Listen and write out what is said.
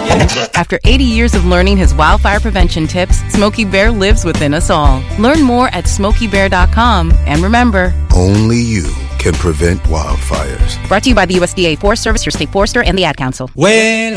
After 80 years of learning his wildfire prevention tips, Smokey Bear lives within us all. Learn more at SmokeyBear.com. And remember, only you can prevent wildfires. Brought to you by the USDA Forest Service, your state forester, and the Ad Council. Well,